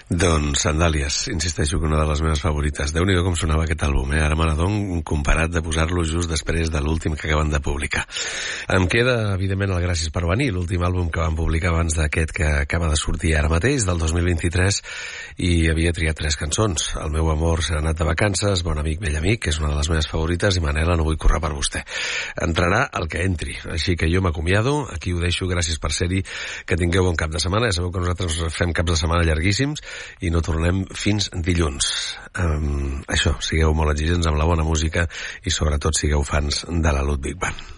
Doncs Sandàlies, insisteixo que una de les meves favorites. Déu-n'hi-do com sonava aquest àlbum, Ara me n'adon comparat de posar-lo just després de l'últim que acaben de publicar. Em queda, evidentment, el Gràcies per venir, l'últim àlbum que van publicar abans d'aquest que acaba de sortir ara mateix, del 2023, i havia triat 3 cançons. El meu amor s'ha anat de vacances, Bon amic, vell amic, que és una de les meves favorites, i Manela, no vull córrer per vostè. Entrarà el que entri, així que jo m'acomiado, aquí ho deixo, gràcies per ser-hi, que tingueu bon cap de setmana, ja sabeu que nosaltres fem caps de setmana llarguíssims, i no tornem fins dilluns. Això, sigueu molt exigents amb la bona música i sobretot sigueu fans de la Ludwig Band.